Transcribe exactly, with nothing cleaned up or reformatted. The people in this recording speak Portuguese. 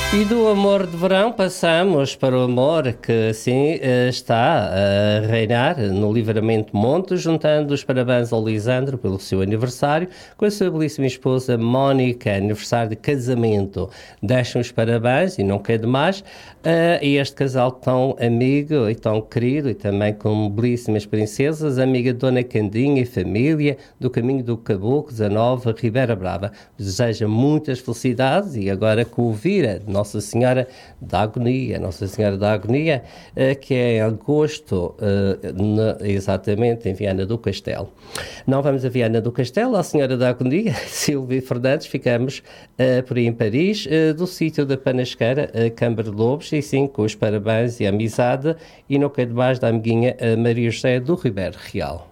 E do amor de verão passamos para o amor que assim está a reinar no Livramento Monte, juntando os parabéns ao Lisandro pelo seu aniversário com a sua belíssima esposa Mónica, aniversário de casamento. Deixam os parabéns, e não quer demais, a este casal tão amigo e tão querido, e também com belíssimas princesas, amiga de Dona Candinha e família do Caminho do Caboclo, dezanove, Ribeira Brava. Deseja muitas felicidades e agora com o Vira, Nossa Senhora da Agonia, Nossa Senhora da Agonia, que é em agosto, exatamente, em Viana do Castelo. Não vamos a Viana do Castelo, à Senhora da Agonia, Silvia Fernandes, ficamos por aí em Paris, do sítio da Panasqueira, Câmara de Lobos, e sim, com os parabéns e a amizade, e não quero mais da amiguinha Maria José do Ribeiro Real.